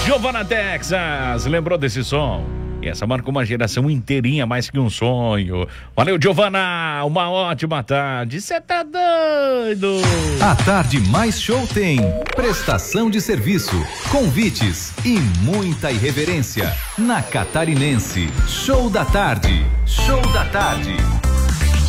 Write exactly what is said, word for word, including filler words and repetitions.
Giovana Texas, lembrou desse som? E essa marcou uma geração inteirinha, mais que um sonho. Valeu, Giovana, uma ótima tarde. Você tá doido? A Tarde Mais Show tem prestação de serviço, convites e muita irreverência. Na Catarinense, Show da Tarde. Show da Tarde.